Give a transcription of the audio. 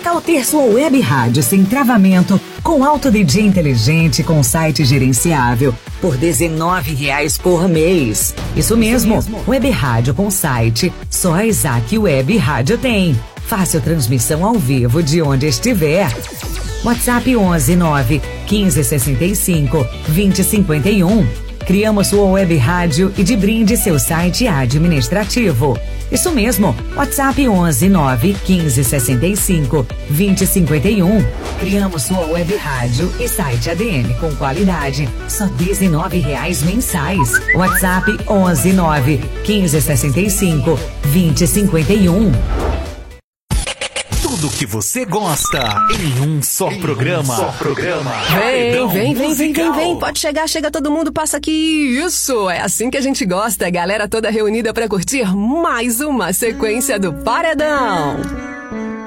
tal ter sua web rádio sem travamento, com alto DJ inteligente, com site gerenciável, por R$19 por mês? Isso mesmo, web rádio com site, só a Isaac Web Rádio tem. Fácil transmissão ao vivo de onde estiver. WhatsApp 11 9 15 65 20 51. Criamos sua web rádio e de brinde seu site administrativo. Isso mesmo, WhatsApp 11 9 15 65 20 51. Criamos sua web rádio e site ADM com qualidade, só R$19 mensais. WhatsApp 11 9 15 65 20 51. Tudo que você gosta em um só programa. Vem. Pode chegar, chega todo mundo, passa aqui. Isso, é assim que a gente gosta. Galera toda reunida pra curtir mais uma sequência do Paredão.